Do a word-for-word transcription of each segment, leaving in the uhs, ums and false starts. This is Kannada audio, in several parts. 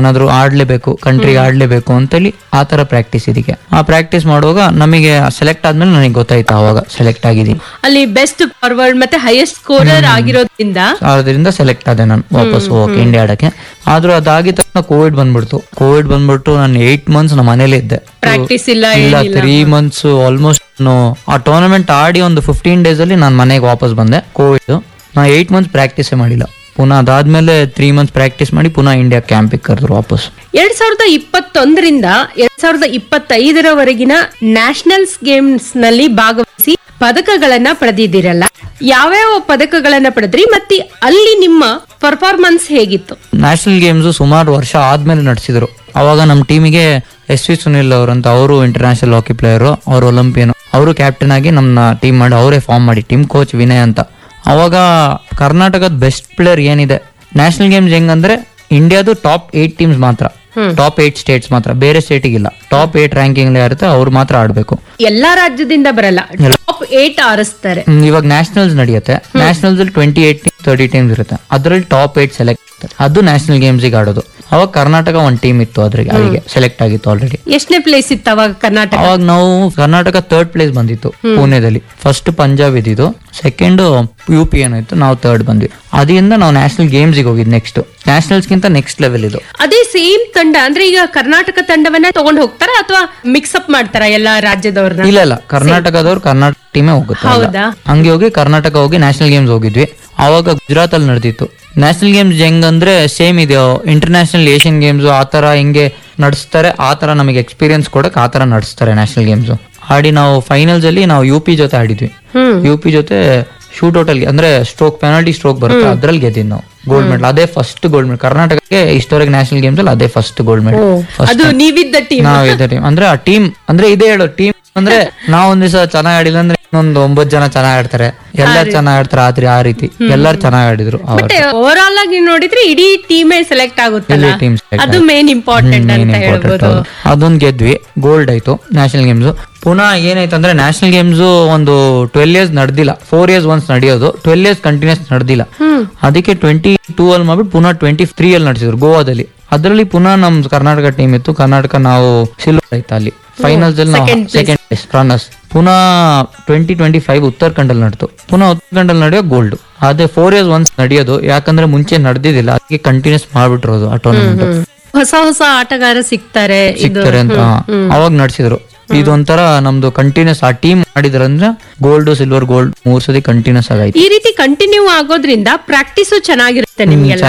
ಏನಾದ್ರು ಆಡ್ಲೇಬೇಕು, ಕಂಟ್ರಿಗೆ ಆಡ್ಲೇಬೇಕು ಅಂತೇಳಿ ಆ ತರ ಪ್ರಾಕ್ಟೀಸ್ ಇದಕ್ಕೆ. ಆ ಪ್ರಾಕ್ಟೀಸ್ ಮಾಡುವಾಗ ನಮಗೆ ಸೆಲೆಕ್ಟ್ ಆದ್ಮೇಲೆ ನನಗೆ ಗೊತ್ತಾಯ್ತು ಅವಾಗ ಸೆಲೆಕ್ಟ್ ಆಗಿದ್ದೀನಿ. ಅಲ್ಲಿ ಬೆಸ್ಟ್ ಫಾರ್ವರ್ಡ್ ಮತ್ತೆ ಹೈಯೆಸ್ಟ್ ಸ್ಕೋರರ್ ಆಗಿರೋದ್ರಿಂದ ಅದರಿಂದ ಸೆಲೆಕ್ಟ್ ಆದೆ ನಾನು ವಾಪಸ್ ಹೋಗಕ್ಕೆ ಇಂಡಿಯಾ ಆಡಕ್ಕೆ. ಆದ್ರೂ ಅದಾಗಿದ ತಕ್ಷಣ ಕೋವಿಡ್ ಬಂದ್ಬಿಡ್ತು. ಕೋವಿಡ್ ಬಂದ್ಬಿಟ್ಟು ನಾನು ಏಟ್ ಮಂತ್ಸ್ ನಮ್ಮ ಮನೇಲಿ ಇದ್ದೆ. ಪ್ರಾಕ್ಟೀಸ್ ಇಲ್ಲ ಇಲ್ಲ ತ್ರೀ ಮಂತ್ಸ್ ಆಲ್ಮೋಸ್ಟ್ ಆ ಟೂರ್ನಮೆಂಟ್ ಆಡಿ ಒಂದು ಫಿಫ್ಟೀನ್ ಡೇಸ್ ಅಲ್ಲಿ ನಾನು ಮನೆಗೆ ವಾಪಸ್ ಬಂದೆ. ಕೋವಿಡ್ ನಾ ಏಟ್ ಮಂತ್ಸ್ ಪ್ರಾಕ್ಟೀಸೇ ಮಾಡಿಲ್ಲ. ಪುನಃ ಅದಾದ್ಮೇಲೆ ತ್ರೀ ಮಂತ್ಸ್ ಪ್ರಾಕ್ಟೀಸ್ ಮಾಡಿ ಪುನಃ ಇಂಡಿಯಾ ಕ್ಯಾಂಪಿಗೆ ಕರೆದ್ರು ವಾಪಸ್. ಎರಡ್ ಸಾವಿರದ ಇಪ್ಪತ್ತೊಂದರಿಂದ ಎರಡ್ ಸಾವಿರದ ಇಪ್ಪತ್ತೈದರವರೆಗಿನ ನ್ಯಾಷನಲ್ಸ್ ಗೇಮ್ಸ್ ನಲ್ಲಿ ಭಾಗವಹಿಸಿ ಪದಕಗಳನ್ನ ಪಡೆದಿದ್ದೀರಲ್ಲ, ಯಾವ್ಯಾವ ಪದಕಗಳನ್ನ ಪಡೆದ್ರಿ ಮತ್ತೆ ಅಲ್ಲಿ ನಿಮ್ಮ ಪರ್ಫಾರ್ಮೆನ್ಸ್ ಹೇಗಿತ್ತು? ನ್ಯಾಷನಲ್ ಗೇಮ್ಸ್ ಸುಮಾರು ವರ್ಷ ಆದ್ಮೇಲೆ ನಡೆಸಿದ್ರು. ಅವಾಗ ನಮ್ಮ ಟೀಮಿಗೆ ಎಸ್ ವಿ ಸುನಿಲ್ ಅವರಂತ, ಅವರು ಇಂಟರ್ನ್ಯಾಷನಲ್ ಹಾಕಿ ಪ್ಲೇಯರು, ಅವರು ಒಲಿಂಪಿಯನ್, ಅವರು ಕ್ಯಾಪ್ಟನ್ ಆಗಿ ನಮ್ಮ ಟೀಮ್ ಮಾಡಿ ಅವರೇ ಫಾರ್ಮ್ ಮಾಡಿ ಟೀಮ್ ಕೋಚ್ ವಿನಯ್ ಅಂತ. ಅವಾಗ ಕರ್ನಾಟಕದ ಬೆಸ್ಟ್ ಪ್ಲೇಯರ್ ಏನಿದೆ ನ್ಯಾಷನಲ್ ಗೇಮ್ಸ್ ಹೆಂಗಂದ್ರೆ ಇಂಡಿಯಾದು ಟಾಪ್ ಏಟ್ ಟೀಮ್ಸ್ ಮಾತ್ರ, ಟಾಪ್ ಏಟ್ ಸ್ಟೇಟ್ಸ್ ಮಾತ್ರ, ಬೇರೆ ಸ್ಟೇಟಿಗೆ ಇಲ್ಲ. ಟಾಪ್ ಏಟ್ ರ್ಯಾಂಕಿಂಗ್ ಇರುತ್ತೆ, ಅವ್ರು ಮಾತ್ರ ಆಡ್ಬೇಕು. ಎಲ್ಲಾ ರಾಜ್ಯದಿಂದ ಬರಲ್ಲ, ಟಾಪ್ ಏಟ್ ಆರಿಸ್ತಾರೆ. ಇವಾಗ ನ್ಯಾಷನಲ್ಸ್ ನಡೆಯುತ್ತೆ, ನ್ಯಾಷನಲ್ಸ್ ಅಲ್ಲಿ twenty eight team thirty teams ಇರುತ್ತೆ, ಅದ್ರಲ್ಲಿ ಟಾಪ್ ಏಟ್ ಸೆಲೆಕ್ಟ್ ಆಗ್ತಾರೆ, ಅದು ನ್ಯಾಷನಲ್ ಗೇಮ್ಸ್ ಗೆ ಆಡೋದು. ಅವಾಗ ಕರ್ನಾಟಕ ಒಂದ್ ಟೀಮ್ ಇತ್ತು, ಅದ್ರಿಗೆ ಅಲ್ಲಿಗೆ ಸೆಲೆಕ್ಟ್ ಆಗಿತ್ತು ಆಲ್ರೆಡಿ. ಎಷ್ಟನೇ ಪ್ಲೇಸ್ ಇತ್ತು ಅವಾಗ ಕರ್ನಾಟಕ? ಅವಾಗ ನಾವು ಕರ್ನಾಟಕ ಥರ್ಡ್ ಪ್ಲೇಸ್ ಬಂದಿತ್ತು ಪುಣೆದಲ್ಲಿ. ಫಸ್ಟ್ ಪಂಜಾಬ್ ಇದ್ದಿದ್ದು, ಸೆಕೆಂಡ್ ಯು ಪಿ ಏನಾಯ್ತು, ನಾವು ಥರ್ಡ್ ಬಂದ್ವಿ. ಅದರಿಂದ ನಾವು ನ್ಯಾಷನಲ್ ಗೇಮ್ಸ್ ಗೆ ಹೋಗಿದ್. ನೆಕ್ಸ್ಟ್ ನ್ಯಾಷನಲ್ಸ್ ಗಿಂತ ನೆಕ್ಸ್ಟ್ ಲೆವೆಲ್ ಇದು. ಅದೇ ಸೇಮ್ ತಂಡ ಅಂದ್ರೆ ಈಗ ಕರ್ನಾಟಕ ತಂಡವನ್ನ ತಗೊಂಡ್ ಹೋಗ್ತಾರ ಅಥವಾ ಮಿಕ್ಸ್ ಅಪ್ ಮಾಡ್ತಾರ ಎಲ್ಲಾ ರಾಜ್ಯದವ್ರನ್ನ? ಇಲ್ಲ ಇಲ್ಲ, ಕರ್ನಾಟಕದವ್ರು ಕರ್ನಾಟಕ ಟೀಮೇ ಹೋಗುತ್ತೆ. ಹಂಗೆ ಹೋಗಿ ಕರ್ನಾಟಕ ಹೋಗಿ ನ್ಯಾಷನಲ್ ಗೇಮ್ಸ್ ಹೋಗಿದ್ವಿ. ಅವಾಗ ಗುಜರಾತ್ ಅಲ್ಲಿ ನಡೆದಿತ್ತು ನ್ಯಾಷನಲ್ ಗೇಮ್ಸ್. ಹೆಂಗಂದ್ರೆ ಸೇಮ್ ಇದೆ ಇಂಟರ್ನ್ಯಾಷನಲ್ ಏಷ್ಯನ್ ಗೇಮ್ಸ್ ಆ ತರ ಹೆಂಗೆ ನಡೆಸ್ತಾರೆ ಆ ತರ ನಮಗೆ ಎಕ್ಸ್ಪೀರಿಯನ್ಸ್ ಕೊಡಕ್ ಆ ತರ ನಡೆಸ್ತಾರೆ ನ್ಯಾಷನಲ್ ಗೇಮ್ಸ್. ಆಡಿ ನಾವು ಫೈನಲ್ಸ್ ಅಲ್ಲಿ ನಾವು ಯು ಪಿ ಜೊತೆ ಆಡಿದ್ವಿ. ಯು ಪಿ ಜೊತೆ ಶೂಟ್ ಔಟ್ ಅಲ್ಲಿ ಅಂದ್ರೆ ಸ್ಟ್ರೋಕ್ ಪೆನಾಲ್ಟಿ ಸ್ಟ್ರೋಕ್ ಬರುತ್ತೆ, ಅದ್ರಲ್ಲಿ ಗೆದ್ದಿದ್ದು ನಾವು ಗೋಲ್ಡ್ ಮೆಡಲ್. ಅದೇ ಫಸ್ಟ್ ಗೋಲ್ಡ್ ಮೆಡಲ್ ಕರ್ನಾಟಕಕ್ಕೆ ಇಷ್ಟವರೆಗೆ ನ್ಯಾಷನಲ್ ಗೇಮ್ಸ್ ಅಲ್ಲಿ ಅದೇ ಫಸ್ಟ್ ಗೋಲ್ಡ್ ಮೆಡಲ್. ನಾವಿದ್ದ ಟೀಮ್ ಅಂದ್ರೆ ಆ ಟೀಮ್ ಅಂದ್ರೆ ಇದೇ ಹೇಳೋ ಟೀಮ್ ಅಂದ್ರೆ ನಾವ್ ಒಂದ್ ದಿವಸ ಚೆನ್ನಾಗ್ ಆಡಿಲ್ಲ ಅಂದ್ರೆ ಇನ್ನೊಂದು ಒಂಬತ್ ಜನ ಚೆನ್ನಾಗ್ ಆಡ್ತಾರೆ, ಎಲ್ಲಾರು ಚೆನ್ನಾಗ್ ಆಡ್ತಾರೆ. ಆದ್ರೆ ಆ ರೀತಿ ಎಲ್ಲಾರು ಚೆನ್ನಾಗ್ ಆಡಿದ್ರು. ಓವರ್ ಆಲ್ ಆಗಿ ನೋಡಿದ್ರೆ ಇಡೀ ಟೀಮೇ ಸೆಲೆಕ್ಟ್ ಆಗುತ್ತೆ, ಅದು ಮೇನ್ ಇಂಪಾರ್ಟೆಂಟ್ ಅಂತ ಹೇಳ್ಬೋದು. ಅದೊಂದ್ ಗೆದ್ವಿ, ಗೋಲ್ಡ್ ಆಯ್ತು ನ್ಯಾಷನಲ್ ಗೇಮ್ಸ್. ಪುನಃ ಏನಾಯ್ತು ಅಂದ್ರೆ ನ್ಯಾಷನಲ್ ಗೇಮ್ಸ್ ಒಂದು ಟ್ವೆಲ್ ಇಯರ್ಸ್ ನಡೆದಿಲ್ಲ, ಫೋರ್ ಇಯರ್ಸ್ ಒನ್ಸ್ ನಡೆಯೋದು, ಟ್ವೆಲ್ ಇಯರ್ಸ್ ಕಂಟಿನ್ಯೂಸ್ ನಡೆದಿಲ್ಲ. ಅದಕ್ಕೆ ಟ್ವೆಂಟಿ ಟೂ ಅಲ್ಲಿ ಮಾಡ್ಬಿಟ್ಟು ಪುನಃ ಟ್ವೆಂಟಿ ತ್ರೀ ಅಲ್ಲಿ ನಡೆಸಿದ್ರು ಗೋವಾದಲ್ಲಿ. ಅದರಲ್ಲಿ ಪುನಃ ನಮ್ ಕರ್ನಾಟಕ ಟೀಮ್ ಇತ್ತು. ಕರ್ನಾಟಕ ನಾವು ಸಿಲ್ವರ್ ಆಯ್ತು ಅಲ್ಲಿ ಫೈನಲ್ಸ್ ಅಲ್ಲಿ, ಸೆಕೆಂಡ್ ಪ್ಲೇಸ್ ರನ್ನರ್ಸ್. ಪುನಃ ಟ್ವೆಂಟಿ ಟ್ವೆಂಟಿ ಫೈವ್ ಉತ್ತರಾಖಂಡ್ ಅಲ್ಲಿ ನಡೆದು, ಪುನಃ ಉತ್ತರಾಖಂಡ್ ಅಲ್ಲಿ ನಡೆಯೋ ಗೋಲ್ಡ್. ಅದೇ ಫೋರ್ ಇಯರ್ಸ್ ಒನ್ಸ್ ನಡೆಯೋದು, ಯಾಕಂದ್ರೆ ಮುಂಚೆ ನಡೆದಿದ್ದಿಲ್ಲ, ಅದಕ್ಕೆ ಕಂಟಿನ್ಯೂಸ್ ಮಾಡ್ಬಿಟ್ಟಿರೋದು ಆ ಟೂರ್ನಮೆಂಟ್. ಹೊಸ ಹೊಸ ಆಟಗಾರ ಸಿಗ್ತಾರೆ ಸಿಗ್ತಾರೆ ಅಂತ ಅವಾಗ ನಡೆಸಿದ್ರು. ಇದೊಂಥರ ನಮ್ದು ಕಂಟಿನ್ಯೂಸ್ ಆ ಟೀಮ್ ಮಾಡಿದ್ರಂದ್ರೆ ಗೋಲ್ಡ್ ಸಿಲ್ವರ್ ಗೋಲ್ಡ್ ಮೂರ್ ಸತಿ ಕಂಟಿನ್ಯೂಸ್ ಆಗೈತೆ. ಈ ರೀತಿ ಕಂಟಿನ್ಯೂ ಆಗೋದ್ರಿಂದ ಪ್ರಾಕ್ಟೀಸ್ ಚೆನ್ನಾಗಿರುತ್ತೆ ನಿಮ್ಗೆಲ್ಲ,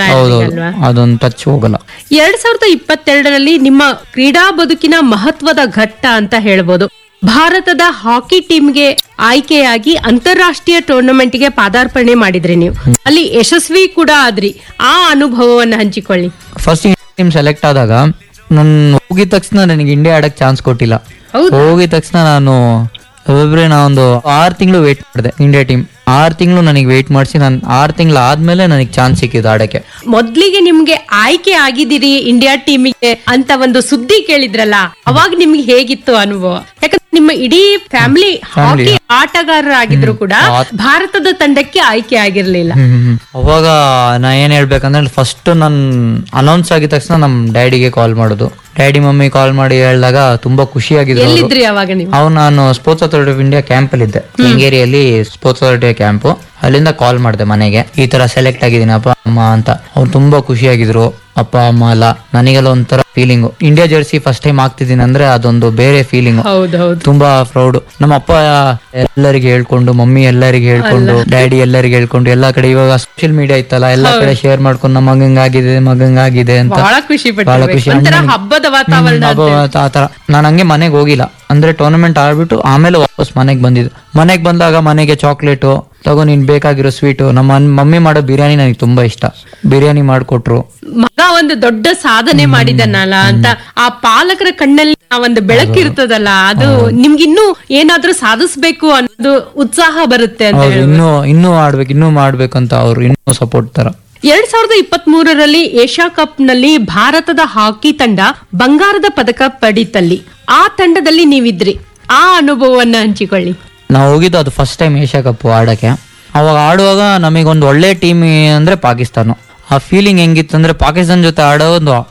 ಅದೊಂದು ಟಚ್ ಹೋಗಲ್ಲ. ಎರಡ್ ಸಾವಿರದ ಇಪ್ಪತ್ತೆರಡರಲ್ಲಿ ನಿಮ್ಮ ಕ್ರೀಡಾ ಬದುಕಿನ ಮಹತ್ವದ ಘಟ್ಟ ಅಂತ ಹೇಳ್ಬೋದು. ಭಾರತದ ಹಾಕಿ ಟೀಮ್ಗೆ ಆಯ್ಕೆಯಾಗಿ ಅಂತಾರಾಷ್ಟ್ರೀಯ ಟೂರ್ನಮೆಂಟ್ ಗೆ ಪಾದಾರ್ಪಣೆ ಮಾಡಿದ್ರಿ ನೀವು, ಅಲ್ಲಿ ಯಶಸ್ವಿ ಕೂಡ ಆದ್ರಿ. ಆ ಅನುಭವವನ್ನ ಹಂಚಿಕೊಳ್ಳಿ. ಫಸ್ಟ್ ಟೀಮ್ ಸೆಲೆಕ್ಟ್ ಆದಾಗ ನಾನು ಹೋಗಿದ ತಕ್ಷಣ ನನಗೆ ಇಂಡಿಯಾ ಆಡಕ್ ಚಾನ್ಸ್ ಕೊಟ್ಟಿಲ್ಲ. ಹೋಗಿದ ತಕ್ಷಣ ನಾನು ಒಬ್ಬೊಬ್ರೆ ನಾವೊಂದು ಆರ್ ತಿಂಗಳು ವೇಟ್ ಮಾಡಿದೆ ಇಂಡಿಯಾ ಟೀಮ್. ಆರ್ ತಿಂಗಳು ನನಗೆ ವೇಟ್ ಮಾಡಿಸಿ ನಾನು ಆರ್ ತಿಂಗಳು ಆದ್ಮೇಲೆ ನನಗೆ ಚಾನ್ಸ್ ಸಿಕ್ಕಿದ್ದು ಆಡಕ್ಕೆ. ಮೊದ್ಲಿಗೆ ನಿಮ್ಗೆ ಆಯ್ಕೆ ಆಗಿದ್ದೀರಿ ಇಂಡಿಯಾ ಟೀಮಿಗೆ ಅಂತ ಒಂದು ಸುದ್ದಿ ಕೇಳಿದ್ರಲ್ಲ, ಅವಾಗ ನಿಮ್ಗೆ ಹೇಗಿತ್ತು ಅನುಭವ? ಯಾಕಂದ್ರೆ ನಿಮ್ಮ ಇಡೀ ಫ್ಯಾಮಿಲಿ ಹಾಕಿ ಆಟಗಾರರಾಗಿದ್ರು ಕೂಡ ಭಾರತದ ತಂಡಕ್ಕೆ ಆಯ್ಕೆ ಆಗಿರ್ಲಿಲ್ಲ. ಅವಾಗ ನಾ ಏನ್ ಹೇಳ್ಬೇಕಂದ್ರೆ ಫಸ್ಟ್ ನನ್ ಅನೌನ್ಸ್ ಆಗಿದ ತಕ್ಷಣ ನಮ್ ಡ್ಯಾಡಿಗೆ ಕಾಲ್ ಮಾಡೋದು. ಡ್ಯಾಡಿ ಮಮ್ಮಿ ಕಾಲ್ ಮಾಡಿ ಹೇಳಿದಾಗ ತುಂಬಾ ಖುಷಿಯಾಗಿದ್ರು. ಅವ್ ನಾನು sports authority of India camp ಅಲ್ಲಿ ಇದ್ದೆ, ಕೆಂಗೇರಿಯಲ್ಲಿ ಸ್ಪೋರ್ಟ್ಸ್ ಅಥಾರಿಟಿ ಕ್ಯಾಂಪು. ಅಲ್ಲಿಂದ ಕಾಲ್ ಮಾಡಿದೆ ಮನೆಗೆ, ಈ ತರ ಸೆಲೆಕ್ಟ್ ಆಗಿದ್ದೀನಿ ಅಪ್ಪ ಅಮ್ಮ ಅಂತ. ಅವ್ರು ತುಂಬಾ ಖುಷಿಯಾಗಿದ್ರು, ಅಪ್ಪ ಅಮ್ಮ ಅಲ್ಲ. ನನಗೆಲ್ಲ ಒಂಥರ feeling, India Jersey first time ಆಗ್ತಿದ್ದೀನಿ ಅಂದ್ರೆ ಅದೊಂದು ಬೇರೆ ಫೀಲಿಂಗ್, ತುಂಬಾ ಪ್ರೌಡ್. ನಮ್ಮ ಅಪ್ಪ ಎಲ್ಲರಿಗೆ ಹೇಳ್ಕೊಂಡು, ಮಮ್ಮಿ ಎಲ್ಲರಿಗೆ ಹೇಳ್ಕೊಂಡು, ಡ್ಯಾಡಿ ಎಲ್ಲರಿಗೆ ಹೇಳ್ಕೊಂಡು, ಎಲ್ಲಾ ಕಡೆ ಇವಾಗ ಸೋಷಿಯಲ್ ಮೀಡಿಯಾ ಇತ್ತಲ್ಲ, ಎಲ್ಲಾ ಕಡೆ ಶೇರ್ ಮಾಡ್ಕೊಂಡು ನಮ್ಮ ಮಗಂಗಾಗಿದೆ ಮಗಂಗಾಗಿದೆ ಅಂತ ಬಹಳ ಖುಷಿ. ಹಬ್ಬದ ವಾತಾವರಣ ಆತರ. ನಾನು ಹಂಗೆ ಮನೆಗೆ ಹೋಗಿಲ್ಲ, ಅಂದ್ರೆ ಟೂರ್ನಮೆಂಟ್ ಆಡ್ಬಿಟ್ಟು ಆಮೇಲೆ ವಾಪಸ್ ಮನೆಗ್ ಬಂದಿದ್ದು. ಮನೆಗ್ ಬಂದಾಗ ಮನೆಗೆ ಚಾಕ್ಲೇಟು ತಗೋ, ನೀನ್ ಬೇಕಾಗಿರೋ ಸ್ವೀಟು. ನಮ್ಮ ಮಮ್ಮಿ ಮಾಡೋ ಬಿರಿಯಾನಿ ನನಗೆ ತುಂಬಾ ಇಷ್ಟ, ಬಿರಿಯಾನಿ ಮಾಡ್ಕೊಟ್ರು. ಮಗ ಒಂದು ದೊಡ್ಡ ಸಾಧನೆ ಮಾಡಿದನಲ್ಲ ಅಂತ ಆ ಪಾಲಕರ ಕಣ್ಣಲ್ಲಿ ಒಂದು ಬೆಳಕಿರ್ತದಲ್ಲ, ಅದು ನಿಮ್ಗಿನ್ನೂ ಏನಾದ್ರೂ ಸಾಧಿಸ್ಬೇಕು ಅನ್ನೋದು ಉತ್ಸಾಹ ಬರುತ್ತೆ ಅಂತ. ಇನ್ನೂ ಇನ್ನೂ ಆಡ್ಬೇಕು ಇನ್ನೂ ಮಾಡ್ಬೇಕು ಅಂತ ಅವ್ರು ಇನ್ನೂ ಸಪೋರ್ಟ್ ತರ. ಎರಡ್ ಸಾವಿರದ ಇಪ್ಪತ್ತ್ ಮೂರರಲ್ಲಿ ಏಷ್ಯಾ ಕಪ್ ನಲ್ಲಿ ಭಾರತದ ಹಾಕಿ ತಂಡ ಬಂಗಾರದ ಪದಕ ಪಡೀತಲ್ಲಿ, ಆ ತಂಡದಲ್ಲಿ ನೀವಿದ್ರಿ. ಆ ಅನುಭವವನ್ನ ಹಂಚಿಕೊಳ್ಳಿ. ನಾವು ಹೋಗಿದ್ದು ಅದು ಫಸ್ಟ್ ಟೈಮ್ ಏಷ್ಯಾ ಕಪ್ ಆಡಕ್ಕೆ. ಅವಾಗ ಆಡುವಾಗ ನಮಗೊಂದು ಒಳ್ಳೆ ಟೀಮ್ ಅಂದ್ರೆ ಪಾಕಿಸ್ತಾನ. ಆ ಫೀಲಿಂಗ್ ಹೆಂಗಿತ್ತು ಅಂದ್ರೆ ಪಾಕಿಸ್ತಾನ ಜೊತೆ ಆಡೋ ಒಂದು